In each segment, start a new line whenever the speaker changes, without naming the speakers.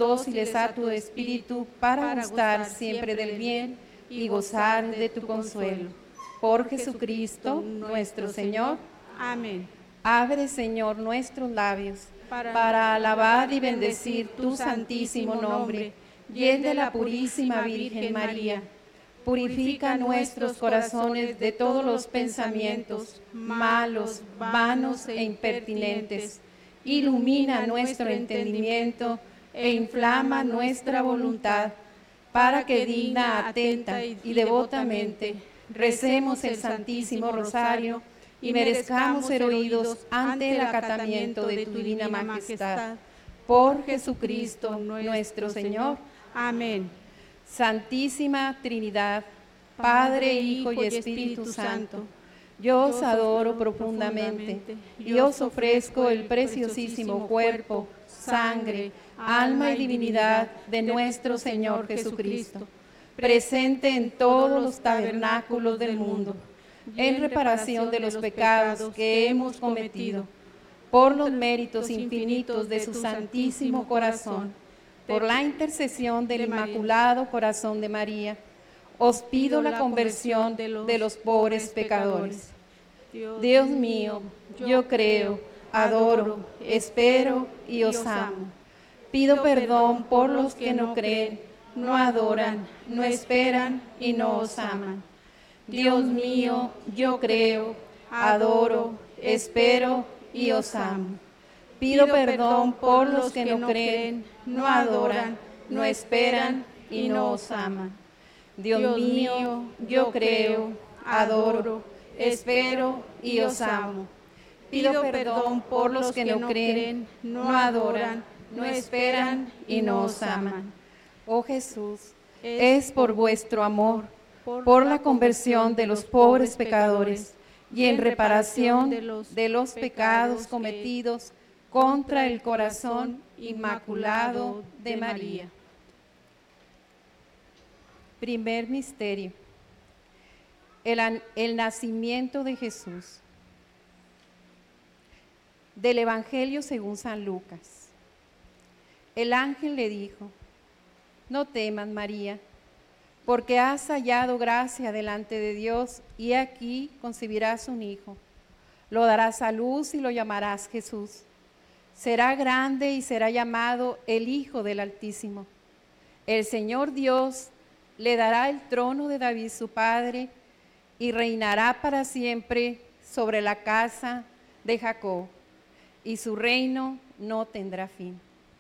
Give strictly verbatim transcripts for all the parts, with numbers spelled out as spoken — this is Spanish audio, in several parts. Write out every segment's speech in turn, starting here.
dóciles a tu espíritu, para gustar siempre del bien y gozar de tu consuelo. Por Jesucristo nuestro Señor.
Amén.
Abre, Señor, nuestros labios
Para,
para alabar y bendecir tu santísimo nombre y el de la purísima Virgen María. Purifica nuestros corazones de todos los pensamientos malos, vanos e impertinentes. Ilumina nuestro entendimiento e inflama nuestra voluntad, para que digna, atenta y devotamente recemos el Santísimo Rosario y merezcamos ser oídos ante el acatamiento de tu divina majestad. Por Jesucristo nuestro Señor.
Amén.
Santísima Trinidad, Padre, Hijo y Espíritu Santo, yo os adoro profundamente y os ofrezco el preciosísimo cuerpo, sangre, alma y divinidad de nuestro Señor Jesucristo, presente en todos los tabernáculos del mundo, en reparación de los pecados que hemos cometido, por los méritos infinitos de su santísimo corazón, por la intercesión del Inmaculado Corazón de María, os pido la conversión de los pobres pecadores. Dios mío, yo creo, adoro, espero y os amo. Pido perdón por los que no creen, no adoran, no esperan y no os aman. Dios mío, yo creo, adoro, espero y os amo. Pido perdón por los que no creen, no adoran, no esperan y no os aman. Dios mío, yo creo, adoro, espero y os amo. Pido perdón por los que no creen, no adoran, no esperan y no os aman. Oh Jesús, es por vuestro amor, por la conversión de los pobres pecadores y en reparación de los pecados cometidos contra el corazón inmaculado de María. Primer misterio: el, el nacimiento de Jesús. Del Evangelio según San Lucas. El ángel le dijo: no temas, María, porque has hallado gracia delante de Dios, y aquí concebirás un hijo. Lo darás a luz y lo llamarás Jesús. Será grande y será llamado el Hijo del Altísimo. El Señor Dios le dará el trono de David su padre, y reinará para siempre sobre la casa de Jacob, y su reino no tendrá fin.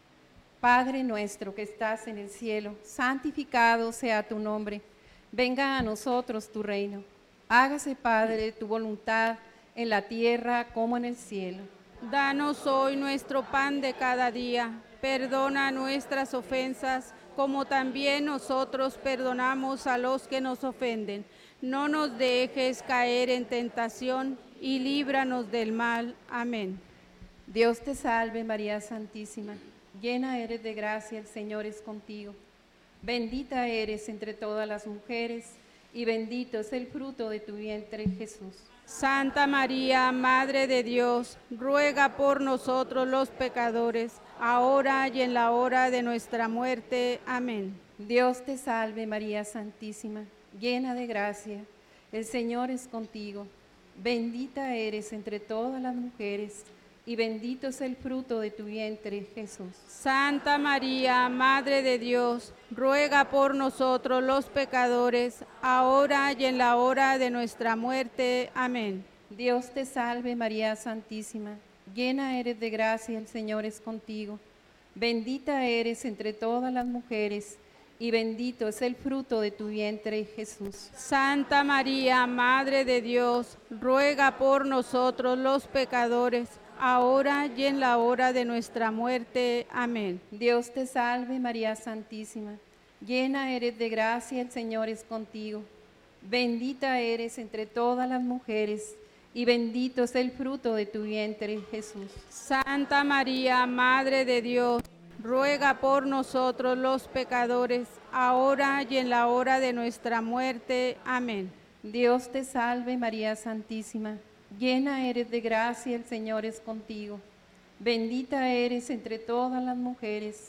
Padre nuestro que estás en el cielo, santificado sea tu nombre. Venga a nosotros tu reino. Hágase, Padre, tu voluntad en la tierra como en el cielo.
Danos hoy nuestro pan de cada día. Perdona nuestras ofensas, como también nosotros perdonamos a los que nos ofenden. No nos dejes caer en tentación y líbranos del mal. Amén.
Dios te salve, María Santísima. Llena eres de gracia, el Señor es contigo. Bendita eres entre todas las mujeres, y bendito es el fruto de tu vientre, Jesús.
Santa María, Madre de Dios, ruega por nosotros los pecadores, ahora y en la hora de nuestra muerte. Amén.
Dios te salve, María Santísima, llena de gracia, el Señor es contigo. Bendita eres entre todas las mujeres, y bendito es el fruto de tu vientre, Jesús.
Santa María, Madre de Dios, ruega por nosotros los pecadores, ahora y en la hora de nuestra muerte. Amén.
Dios te salve, María Santísima, llena eres de gracia, el Señor es contigo. Bendita eres entre todas las mujeres, y bendito es el fruto de tu vientre, Jesús.
Santa María, Madre de Dios, ruega por nosotros los pecadores, ahora y en la hora de nuestra muerte. Amén.
Dios te salve, María Santísima, llena eres de gracia, el Señor es contigo. Bendita eres entre todas las mujeres, y bendito es el fruto de tu vientre, Jesús.
Santa María, Madre de Dios, ruega por nosotros los pecadores, ahora y en la hora de nuestra muerte. Amén.
Dios te salve, María Santísima, llena eres de gracia, el Señor es contigo. Bendita eres entre todas las mujeres,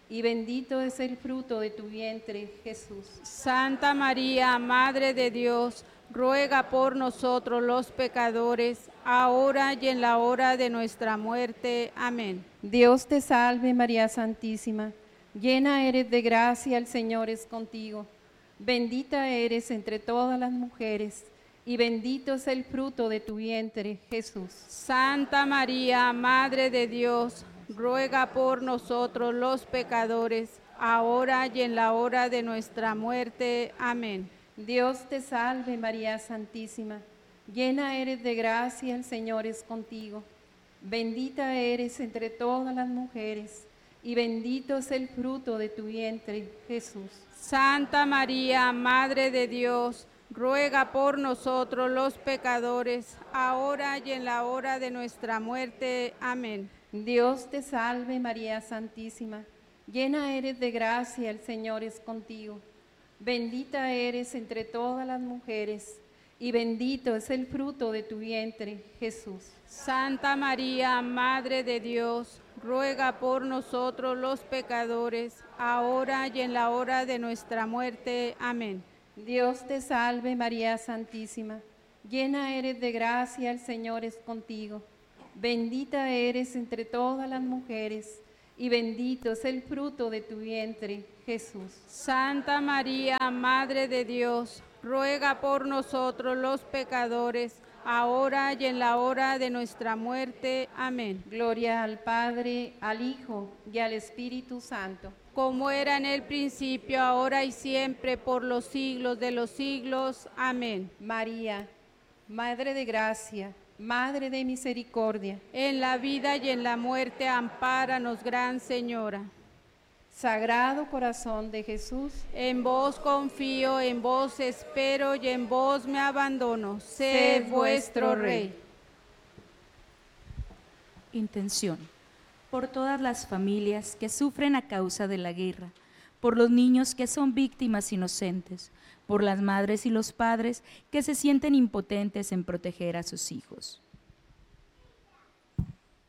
y bendito es el fruto de tu vientre, Jesús.
Santa María, Madre de Dios, ruega por nosotros los pecadores, ahora y en la hora de nuestra muerte. Amén.
Dios te salve, María Santísima, llena eres de gracia, el Señor es contigo. Bendita eres entre todas las mujeres, y bendito es el fruto de tu vientre, Jesús.
Santa María, Madre de Dios, ruega por nosotros los pecadores, ahora y en la hora de nuestra muerte. Amén.
Dios te salve, María Santísima, llena eres de gracia, el Señor es contigo. Bendita eres entre todas las mujeres, y bendito es el fruto de tu vientre, Jesús.
Santa María, Madre de Dios, ruega por nosotros los pecadores, ahora y en la hora de nuestra muerte. Amén.
Dios te salve, María Santísima, llena eres de gracia, el Señor es contigo. Bendita eres entre todas las mujeres, y bendito es el fruto de tu vientre, Jesús.
Santa María, Madre de Dios, ruega por nosotros los pecadores, ahora y en la hora de nuestra muerte. Amén.
Dios te salve, María Santísima, llena eres de gracia, el Señor es contigo. Bendita eres entre todas las mujeres, y bendito es el fruto de tu vientre, Jesús.
Santa María, Madre de Dios, ruega por nosotros los pecadores, ahora y en la hora de nuestra muerte. Amén.
Gloria al Padre, al Hijo y al Espíritu Santo.
Como era en el principio, ahora y siempre, por los siglos de los siglos. Amén.
María, Madre de gracia, Madre de misericordia,
En la vida y en la muerte, ampáranos, Gran Señora.
Sagrado Corazón de Jesús,
En vos confío, en vos espero y en vos me abandono. Sé
Sé
vuestro
vuestro
Rey.
Rey.
Intención. Por todas las familias que sufren a causa de la guerra, por los niños que son víctimas inocentes, por las madres y los padres que se sienten impotentes en proteger a sus hijos.